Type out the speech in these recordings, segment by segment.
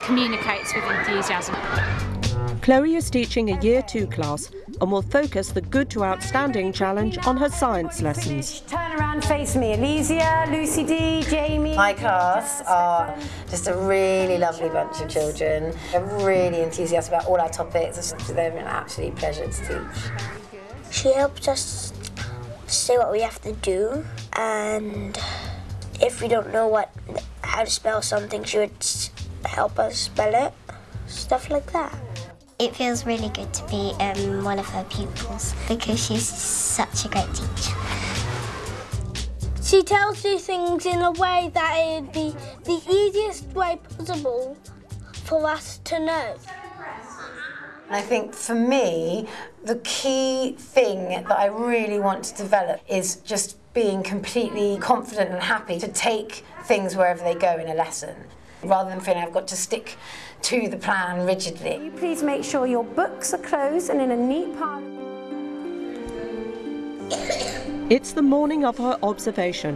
Communicates with enthusiasm. Chloe is teaching a Year 2 class and will focus the Good to Outstanding challenge on her science lessons. Turn around, face me. Elysia, Lucy D, Jamie. My class are just a really lovely bunch of children. They're really enthusiastic about all our topics. They're an absolute pleasure to teach. She helps us say what we have to do, and if we don't know how to spell something, she would help us spell it, stuff like that. It feels really good to be one of her pupils because she's such a great teacher. She tells you things in a way that it would be the easiest way possible for us to know. And I think for me, the key thing that I really want to develop is just being completely confident and happy to take things wherever they go in a lesson, rather than feeling I've got to stick to the plan rigidly. Will you please make sure your books are closed and in a neat pile? It's the morning of her observation.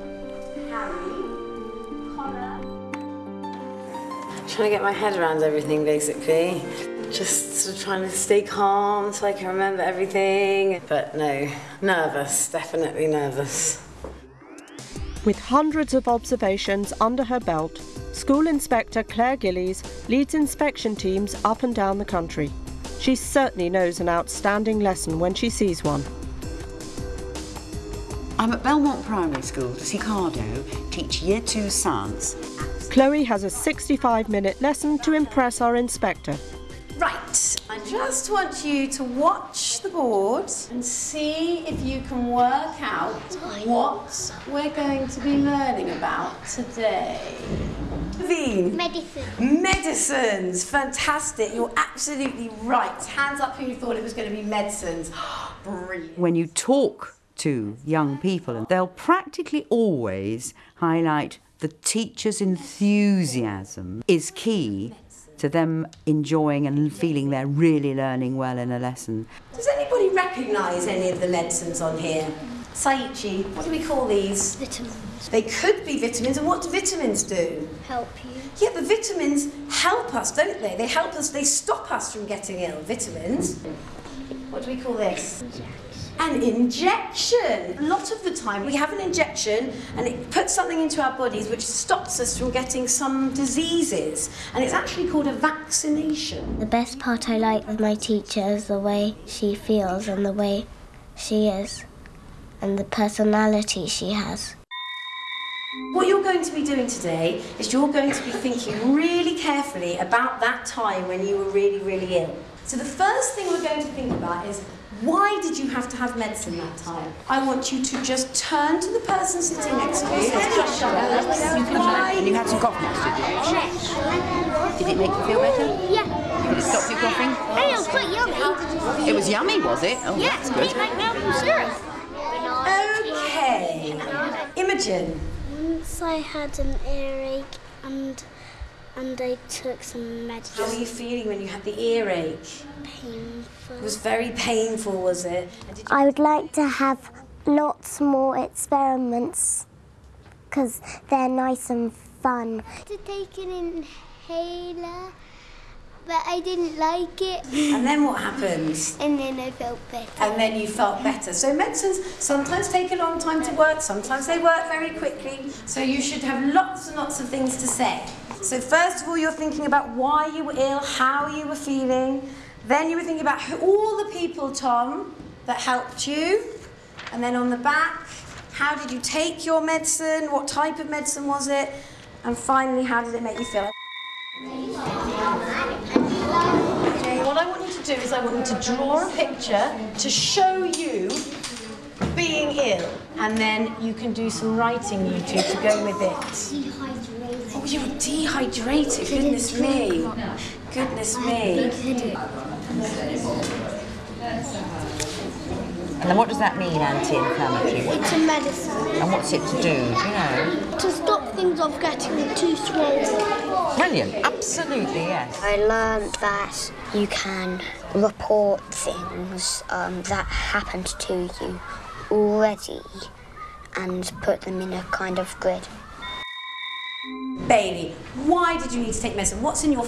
Trying to get my head around everything, basically. Just sort of trying to stay calm so I can remember everything. But no, nervous, definitely nervous. With hundreds of observations under her belt, School Inspector Claire Gillies leads inspection teams up and down the country. She certainly knows an outstanding lesson when she sees one. I'm at Belmont Primary School to see Cardo teach Year 2 science. Chloe has a 65-minute lesson to impress our inspector. Right, I just want you to watch the board and see if you can work out what we're going to be learning about today. Medicine. Medicines, fantastic. You're absolutely right. Hands up who thought it was going to be medicines. Brilliant. When you talk to young people, they'll practically always highlight the teacher's enthusiasm is key to them enjoying and feeling they're really learning well in a lesson. Does anybody recognise any of the medicines on here? Saichi, what do we call these? Vitamins. They could be vitamins, and what do vitamins do? Help you. Yeah, but vitamins help us, don't they? They help us, they stop us from getting ill, vitamins. What do we call this? An injection. A lot of the time we have an injection and it puts something into our bodies which stops us from getting some diseases, and it's actually called a vaccination. The best part I like of my teacher is the way she feels and the way she is and the personality she has. What you're going to be doing today is you're going to be thinking really carefully about that time when you were really, really ill. So the first thing we're going to think about is, why did you have to have medicine that time? I want you to just turn to the person sitting next to you. And you had some cough drops, did you? Did it make you feel better? Yeah. Did it stop you coughing? Hey, it was quite yummy. It was yummy, was it? Oh, Yeah, that's it good. tastes like maple syrup. Okay. Imogen. Once I had an earache and I took some medicine. How were you feeling when you had the earache? Painful. It was very painful, was it? I would like to have lots more experiments because they're nice and fun. To take an inhaler, but I didn't like it. And then what happened? And then I felt better. And then you felt better. So medicines sometimes take a long time to work, sometimes they work very quickly. So you should have lots and lots of things to say. So first of all, you're thinking about why you were ill, how you were feeling. Then you were thinking about all the people, Tom, that helped you. And then on the back, how did you take your medicine? What type of medicine was it? And finally, how did it make you feel? What I want you to do is I want you to draw a picture to show you being ill, and then you can do some writing, you two, to go with it. Dehydrated. Oh, you were dehydrated, goodness me. Goodness me. And then what does that mean, anti-inflammatory? It's a medicine. And what's it to do you know? To stop things off getting too swollen. Brilliant, absolutely, yes. I learned that you can report things that happened to you already and put them in a kind of grid. Bailey, why did you need to take medicine? What's in your